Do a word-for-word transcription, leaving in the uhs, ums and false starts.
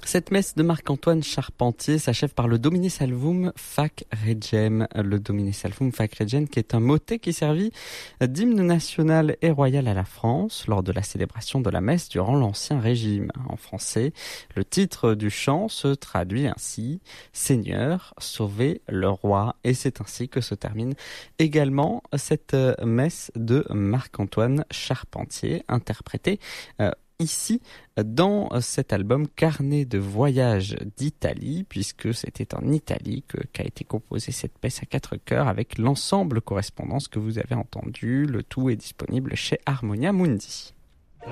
Cette messe de Marc-Antoine Charpentier s'achève par le Domine Salvum Fac Regem. Le Domine Salvum Fac Regem qui est un motet qui servit d'hymne national et royal à la France lors de la célébration de la messe durant l'Ancien Régime. En français, le titre du chant se traduit ainsi « Seigneur, sauvez le roi ». Et c'est ainsi que se termine également cette messe de Marc-Antoine Charpentier, interprétée euh, ici dans cet album Carnet de voyage d'Italie, puisque c'était en Italie que, qu'a été composée cette pièce à quatre chœurs avec l'ensemble correspondance que vous avez entendu. Le tout est disponible chez Harmonia Mundi.